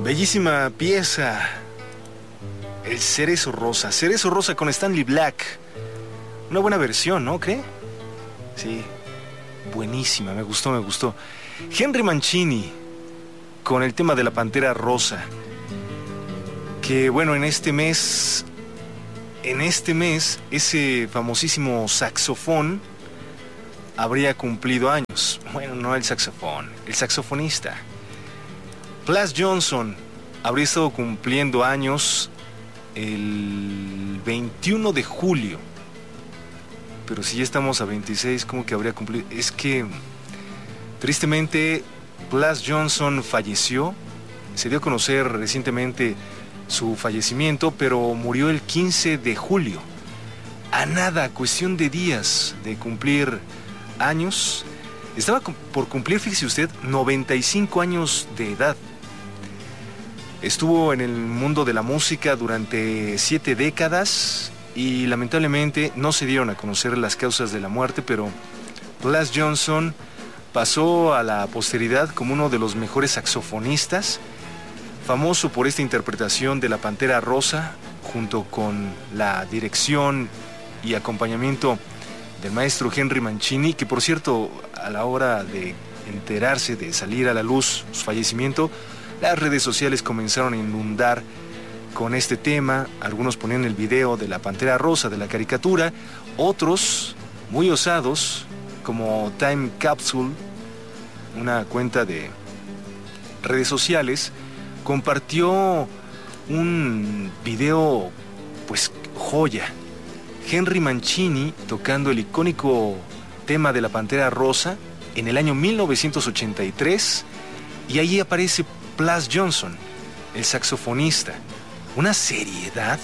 Bellísima pieza. El Cerezo Rosa. Cerezo Rosa con Stanley Black. Una buena versión, ¿no cree? Sí. Buenísima, me gustó. Henry Mancini con el tema de la Pantera Rosa. Que bueno, en este mes, ese famosísimo saxofón habría cumplido años. Bueno, no el saxofón, el saxofonista. Plas Johnson habría estado cumpliendo años el 21 de julio. Pero si ya estamos a 26, ¿cómo que habría cumplido? Es que, tristemente, Plas Johnson falleció. Se dio a conocer recientemente su fallecimiento, pero murió el 15 de julio. A nada, cuestión de días de cumplir años. Estaba por cumplir, fíjese usted, 95 años de edad. Estuvo en el mundo de la música durante 7 décadas y lamentablemente no se dieron a conocer las causas de la muerte, pero Plas Johnson pasó a la posteridad como uno de los mejores saxofonistas, famoso por esta interpretación de la Pantera Rosa, junto con la dirección y acompañamiento del maestro Henry Mancini, que por cierto, a la hora de enterarse, de salir a la luz su fallecimiento, las redes sociales comenzaron a inundar con este tema. Algunos ponían el video de la Pantera Rosa, de la caricatura, otros, muy osados, como Time Capsule, una cuenta de redes sociales, compartió un video, pues, joya. Henry Mancini tocando el icónico tema de la Pantera Rosa en el año 1983, y ahí aparece Plas Johnson, el saxofonista. Una seriedad,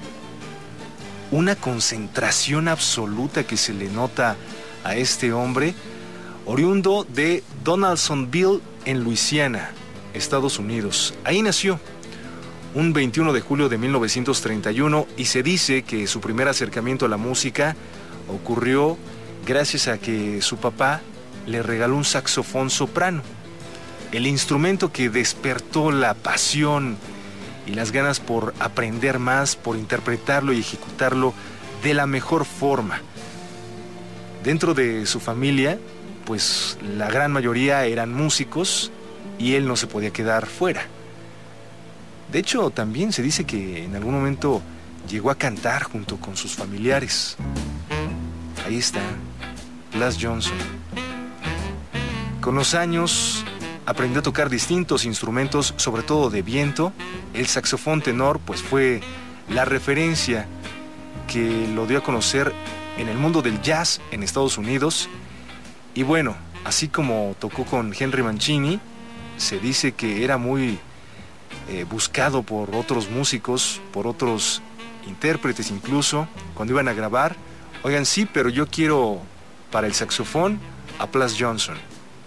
una concentración absoluta que se le nota a este hombre, oriundo de Donaldsonville, en Luisiana, Estados Unidos. Ahí nació un 21 de julio de 1931, y se dice que su primer acercamiento a la música ocurrió gracias a que su papá le regaló un saxofón soprano, el instrumento que despertó la pasión y las ganas por aprender más, por interpretarlo y ejecutarlo de la mejor forma. Dentro de su familia, pues la gran mayoría eran músicos y él no se podía quedar fuera. De hecho, también se dice que en algún momento llegó a cantar junto con sus familiares. Ahí está, Plas Johnson. Con los años aprendió a tocar distintos instrumentos, sobre todo de viento. El saxofón tenor, pues, fue la referencia que lo dio a conocer en el mundo del jazz en Estados Unidos. Y bueno, así como tocó con Henry Mancini, se dice que era muy buscado por otros músicos, por otros intérpretes incluso, cuando iban a grabar. Oigan, sí, pero yo quiero para el saxofón a Plas Johnson.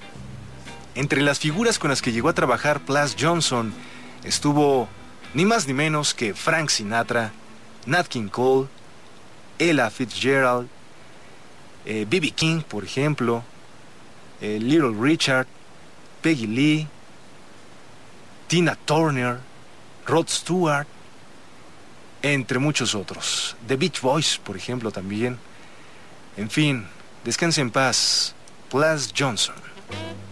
Entre las figuras con las que llegó a trabajar Plas Johnson estuvo ni más ni menos que Frank Sinatra, Nat King Cole, Ella Fitzgerald, B.B. King, por ejemplo, Little Richard, Peggy Lee, Tina Turner, Rod Stewart, entre muchos otros. The Beach Boys, por ejemplo, también. En fin, descanse en paz, Plas Johnson.